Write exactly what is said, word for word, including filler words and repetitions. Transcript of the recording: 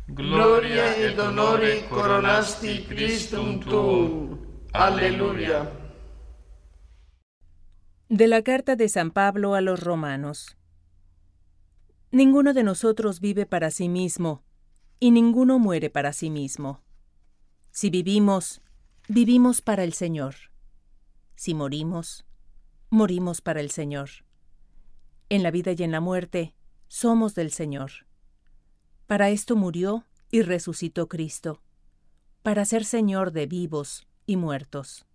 Gloria et honore coronasti Christum tuum. Aleluya. De la carta de San Pablo a los Romanos. Ninguno de nosotros vive para sí mismo, y ninguno muere para sí mismo. Si vivimos, vivimos para el Señor. Si morimos, morimos para el Señor. En la vida y en la muerte, somos del Señor. Para esto murió y resucitó Cristo, para ser Señor de vivos y muertos.